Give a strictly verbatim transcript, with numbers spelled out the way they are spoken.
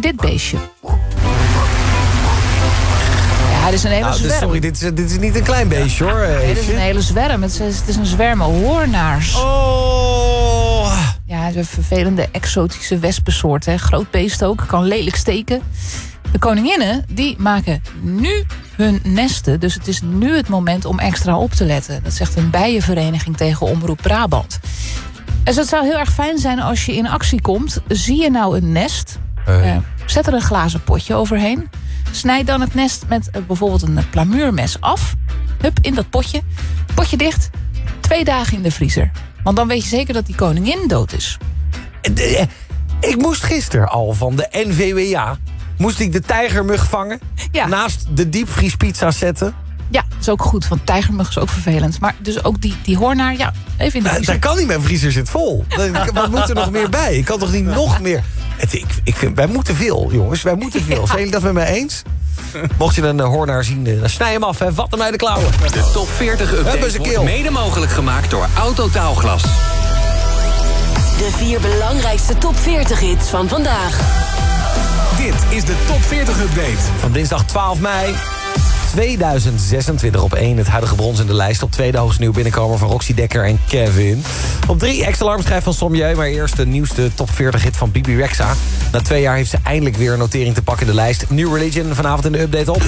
dit beestje. Ja, dit is een hele Nou, dus zwerm. sorry, dit is, dit is niet een klein beestje hoor. Nee, dit is een hele zwerm. Het is, het is een zwerm hoornaars. Oh. Ja, het is een vervelende exotische wespensoort. Hè. Groot beest ook, kan lelijk steken. De koninginnen, die maken nu hun nesten. Dus het is nu het moment om extra op te letten. Dat zegt een bijenvereniging tegen Omroep Brabant. Dus het zou heel erg fijn zijn als je in actie komt. Zie je nou een nest? Hey. Uh, zet er een glazen potje overheen. Snijd dan het nest met uh, bijvoorbeeld een plamuurmes af. Hup, in dat potje. Potje dicht. Twee dagen in de vriezer. Want dan weet je zeker dat die koningin dood is. Ik moest gisteren al van de N V W A... moest ik de tijgermug vangen. Ja. Naast de diepvriespizza zetten. Ja, dat is ook goed, want tijgermug is ook vervelend. Maar dus ook die, die hoornaar, ja, even in de vriezer. Dat kan niet, mijn vriezer zit vol. Wat moet er nog meer bij? Ik kan toch niet nog meer... Het, ik, ik vind, wij moeten veel, jongens. Wij moeten veel. Zijn jullie dat met mij eens? Mocht je een uh, hoornaar zien, dan snij hem af. Hè. Vat hem uit de klauwen. De top veertig update wordt mede mogelijk gemaakt door Autotaalglas. De vier belangrijkste top veertig hits van vandaag. Dit is de top veertig update. Van dinsdag twaalf mei tweeduizend zesentwintig op één. Het huidige brons in de lijst. Op tweede hoogste nieuw binnenkomer van Roxy Dekker en Kevin. Op drie extra alarmschijf van Sommieu. Maar eerst de nieuwste top veertig hit van Bibi Rexha. Na twee jaar heeft ze eindelijk weer een notering te pakken in de lijst. New Religion vanavond in de update op.